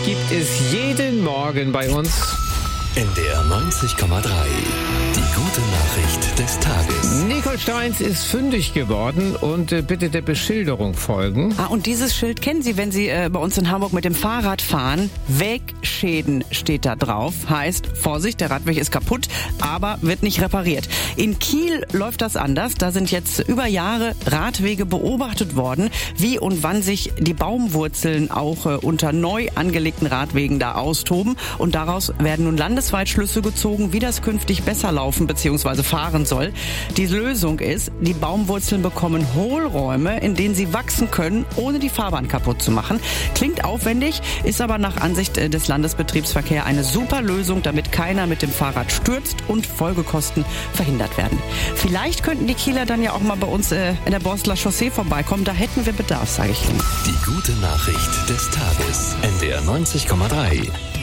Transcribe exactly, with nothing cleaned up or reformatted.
gibt es jeden Morgen bei uns. N D R neunzig Komma drei. Die gute Nachricht des Tages. Nicole Steins ist fündig geworden und äh, bitte der Beschilderung folgen. Ah, und dieses Schild kennen Sie, wenn Sie äh, bei uns in Hamburg mit dem Fahrrad fahren. Wegschäden steht da drauf. Heißt, Vorsicht, der Radweg ist kaputt, aber wird nicht repariert. In Kiel läuft das anders. Da sind jetzt über Jahre Radwege beobachtet worden, wie und wann sich die Baumwurzeln auch äh, unter neu angelegten Radwegen da austoben. Und daraus werden nun landesweit Schlüsse gezogen, wie das künftig besser laufen bzw. fahren soll. Die Lösung ist, die Baumwurzeln bekommen Hohlräume, in denen sie wachsen können, ohne die Fahrbahn kaputt zu machen. Klingt aufwendig, ist aber nach Ansicht des Landesbetriebsverkehrs eine super Lösung, damit keiner mit dem Fahrrad stürzt und Folgekosten verhindert werden. Vielleicht könnten die Kieler dann ja auch mal bei uns äh, in der Borstler Chaussee vorbeikommen. Da hätten wir Bedarf, sage ich Ihnen. Die gute Nachricht des Tages. N D R neunzig Komma drei.